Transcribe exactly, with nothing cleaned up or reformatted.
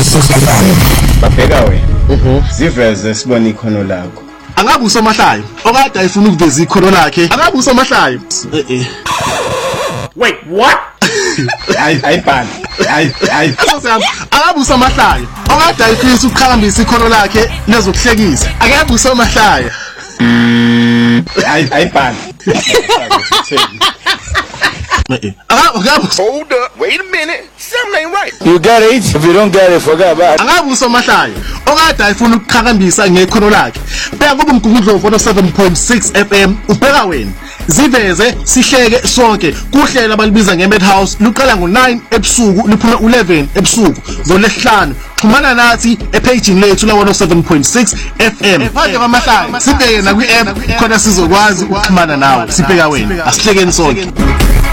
six F M. Babheka wena. Mhm. Siveze sibone ikhono lakho. Angabe usomahlayo okade ayifuna ukuveza ikhono lakhe. Angabe usomahlayo. Eh eh. Wait, what? Ay ayibhani. Ay ay. Angabe usomahlayo okade ayifisa ukuqhakambisa ikhono lakhe nezokuhlekisa. Angabe usomahlayo. Ay ayibhani. Hold up, wait a minute. Something ain't right. You got it. If you don't get it, forget about it. Angabe usomahlayo okade ayifuna ukuqhakambisa ngekhono lakhe. Bheka kuba umgungundlovu one oh seven point six F M ubheka wena. Ziveze sihleke sonke kuhlela abalibiza ngeMadhouse luqala ngo nine ebusuku liphuma eleven ebusuku ngolesihlanu. Xhumana nathi epagini lethu la one oh seven point six F M. Phakathi kwamahlaya sibheke na kwi-app khona sizokwazi ukuxhumana nawe. Sibheka wena asihlekeni sonke.